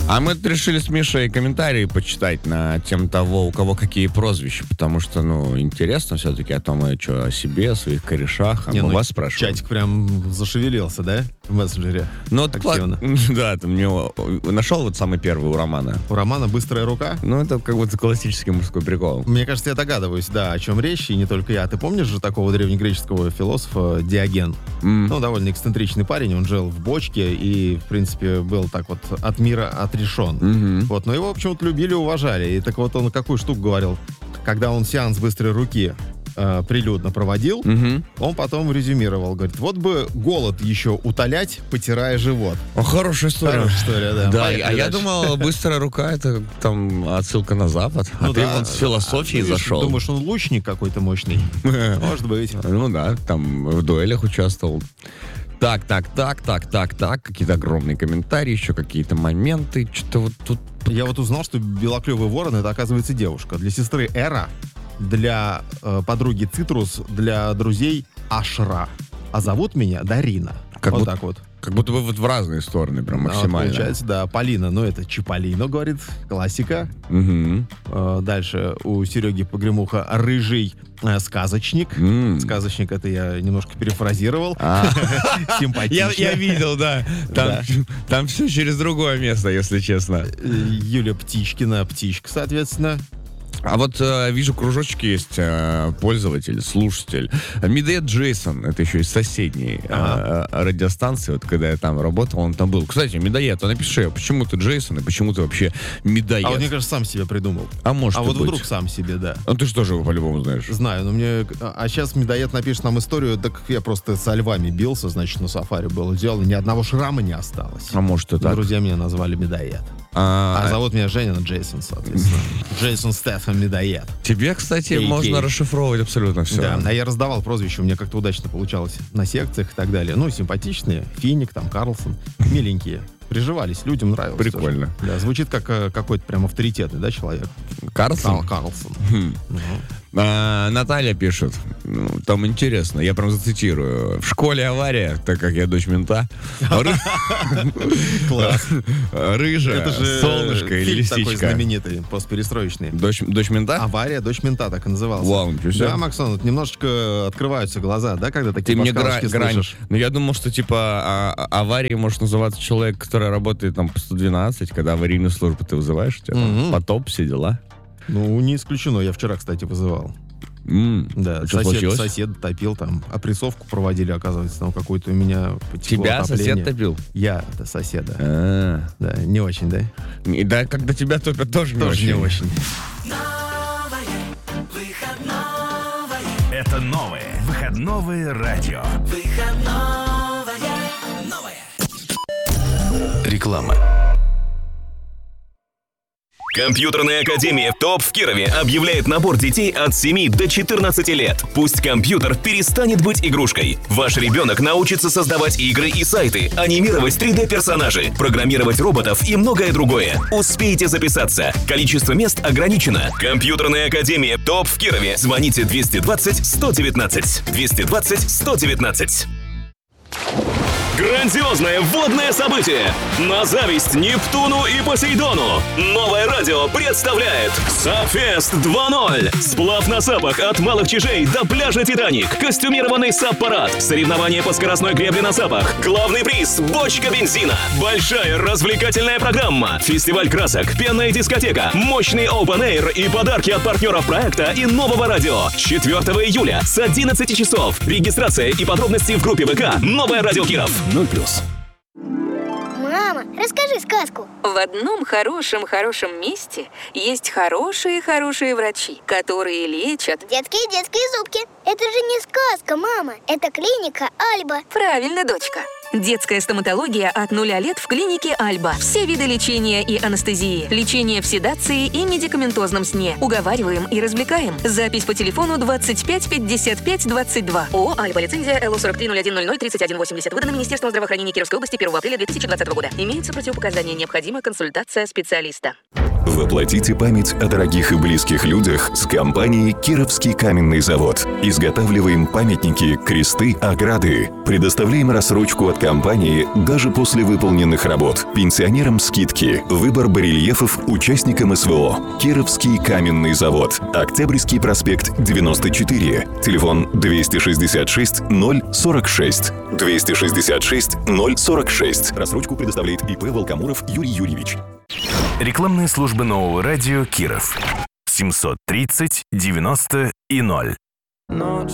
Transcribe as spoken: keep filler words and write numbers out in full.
А мы решили с Мишей комментарии почитать на тему того, у кого какие прозвища, потому что, ну, интересно все-таки о том, что о себе, о своих корешах. А Не, мы ну, вас спрашиваем. Чатик прям зашевелился, да, в мессенджере? Ну, вот, активно. кла- да, ты мне нашел вот самый первый у Романа. У Романа быстрая рука? Ну, это как будто классический мужской прикол. Мне кажется, я догадываюсь, да, о чем речь, и не только я. Ты помнишь же такого древнегреческого философа Диоген? Mm. Ну, довольно эксцентричный парень, он жил в бочке и, в принципе, был так вот от мира отрешен. Mm-hmm. Вот, но его почему-то любили и уважали. И так вот он какую штуку говорил, когда он сеанс быстрой руки э, прилюдно проводил, Mm-hmm. он потом резюмировал, говорит, вот бы голод еще утолять, потирая живот. О, хорошая история. Хорошая история, да. Да, Поехали а я дальше. думал, быстрая рука — это там отсылка на Запад. А Ну ты да. вон с философией А, видишь, зашел. Думаешь, он лучник какой-то мощный? Может быть. Ну да, там в дуэлях участвовал. Так, так, так, так, так, так. Какие-то огромные комментарии, еще какие-то моменты. Что-то вот тут... Я вот узнал, что белоклевый ворон — это, оказывается, девушка. Для сестры Эра, для э, подруги Цитрус, для друзей Ашра. А зовут меня Дарина. Как вот будто- так вот. Как будто бы вот в разные стороны, прям А вот максимально. получается, да, Полина, ну это Чиполлино, говорит, классика. Угу. Э, дальше у Сереги Погремуха рыжий э, сказочник. М. Сказочник — это я немножко перефразировал. А. Симпатично. Я, я видел, да. Там, Да. там все через другое место, если честно. Э, Юля Птичкина, птичка, соответственно. А вот э, вижу, кружочки есть, э, пользователь, слушатель. Медведь Джейсон, это еще из соседней Ага. э, радиостанции, вот когда я там работал, он там был. Кстати, Медоед, а напиши, а почему ты Джейсон и почему ты вообще Медоед? А вот, мне кажется, сам себе придумал. А может а и вот быть. вдруг сам себе, да. Ну ты что же его по-любому знаешь? Знаю, но мне... А сейчас Медоед напишет нам историю, так я просто со львами бился, значит, на сафари был. Сделал, ни одного шрама не осталось. А может и так. Друзья меня назвали Медоед. А, А зовут меня Женя Джейсон, соответственно. Джейсон Стэтхэм Медоед. тебе, кстати, Кей-кей. можно расшифровывать абсолютно все. Да, а я раздавал прозвища, у меня как-то удачно получалось на секциях и так далее. Ну, симпатичные, Финик, там, Карлсон, миленькие. Приживались, людям нравилось. Прикольно. тоже. Да, звучит как э, какой-то прям авторитетный, да, человек? Карлсон? Карл Карлсон. Хм. Мгм. А, Наталья пишет, ну, там интересно, я прям зацитирую. В школе авария, так как я дочь мента. Ры- Класс. Рыжая, Это же солнышко или фильм такой лисичка. знаменитый, постперестроечный. Дочь, дочь мента? «Авария, дочь мента», так и назывался. Вау, ничего себе. Да, Максон, вот немножечко открываются глаза, да, когда такие Ты мне гра- подсказочки грань. слышишь? Ну, я думал, что, типа, а- а- аварии может называться человек, который работает там по сто двенадцать, когда аварийную службу ты вызываешь, у тебя там Мгм. потоп, все дела. Ну, не исключено, я вчера, кстати, вызывал. М, Да, что сосед, случилось? сосед топил там, опрессовку проводили, оказывается, там какую-то у меня потекло Тебя отопление. сосед топил? Я, это соседа. А. Да, не очень, да? И да, когда тебя топят, тоже не Тоже очень. не очень. Это новое выходное радио. Реклама. Компьютерная академия «ТОП» в Кирове объявляет набор детей от семи до четырнадцати лет. Пусть компьютер перестанет быть игрушкой. Ваш ребенок научится создавать игры и сайты, анимировать три дэ-персонажей, программировать роботов и многое другое. Успейте записаться. Количество мест ограничено. Компьютерная академия «ТОП» в Кирове. Звоните двести двадцать сто девятнадцать. двести двадцать сто девятнадцать. Грандиозное водное событие! На зависть Нептуну и Посейдону! Новое радио представляет Сапфест два ноль! Сплав на сапах от Малых Чижей до пляжа Титаник! Костюмированный сап-парад! Соревнования по скоростной гребле на сапах! Главный приз – бочка бензина! Большая развлекательная программа! Фестиваль красок, пенная дискотека, мощный open-air и подарки от партнеров проекта и нового радио! четвёртого июля с одиннадцати часов! Регистрация и подробности в группе ВК «Новое радио Киров». ноль плюс. Мама, расскажи сказку. В одном хорошем-хорошем месте есть хорошие-хорошие врачи, которые лечат... Детские-детские зубки. Это же не сказка, мама. Это клиника Альба. Правильно, дочка. Детская стоматология от нуля лет в клинике Альба. Все виды лечения и анестезии. Лечение в седации и медикаментозном сне. Уговариваем и развлекаем. Запись по телефону двадцать пять пятьдесят пять двадцать два. ООО «Альба». Лицензия эл о сорок три ноль один ноль ноль тридцать один восемьдесят. Выдана Министерством здравоохранения Кировской области первого апреля две тысячи двадцатого года. Имеются противопоказания. Необходима консультация специалиста. Воплотите память о дорогих и близких людях с компанией «Кировский каменный завод». Изготавливаем памятники, кресты, ограды. Предоставляем рассрочку от компании даже после выполненных работ. Пенсионерам скидки. Выбор барельефов участникам СВО. «Кировский каменный завод». Октябрьский проспект, девяносто четыре. Телефон двести шестьдесят шесть ноль сорок шесть. двести шестьдесят шесть ноль сорок шесть. Рассрочку предоставляет ИП Волкомуров Юрий Юрьевич. Рекламные службы нового радио Киров. семьсот тридцать девяносто и ноль.